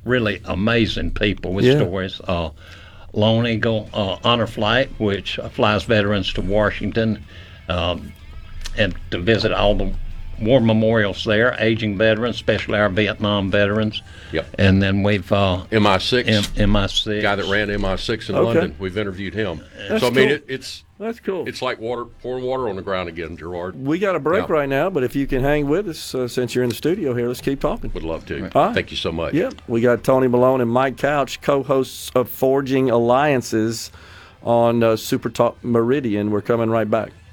really amazing people with stories. Lone Eagle Honor Flight, which flies veterans to Washington and to visit all the war memorials there, aging veterans, especially our Vietnam veterans. Yep. And then we've MI6, MI6 guy that ran MI6 in London. We've interviewed him. That's so I mean, cool. That's cool. It's like pouring water on the ground again, Gerard. We got a break right now, but if you can hang with us since you're in the studio here, let's keep talking. Would love to. All right. Thank you so much. Yeah, we got Tony Malone and Mike Couch, co-hosts of Forging Alliances on Super Talk Meridian. We're coming right back.